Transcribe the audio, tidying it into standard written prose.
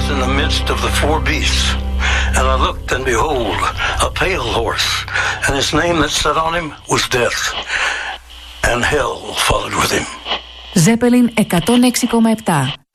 in the midst of the four beasts. And I looked, and behold, a pale horse, and his name that sat on him was Death, and hell followed with him. Zeppelin 106,7.